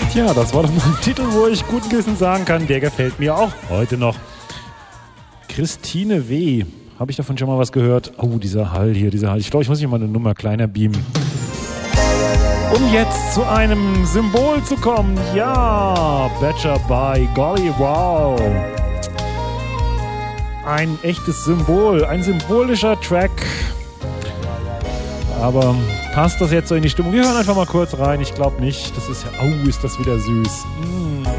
Tja, das war doch mal ein Titel, wo ich guten Gewissens sagen kann, der gefällt mir auch heute noch. Christine W. Habe ich davon schon mal was gehört? Oh, dieser Hall hier, dieser Hall. Ich glaube, ich muss mich mal eine Nummer kleiner beamen. Um jetzt zu einem Symbol zu kommen. Ja, Better by Golly Wow. Ein echtes Symbol, ein symbolischer Track. Aber passt das jetzt so in die Stimmung? Wir hören einfach mal kurz rein. Ich glaube nicht. Das ist ja... Oh, ist das wieder süß.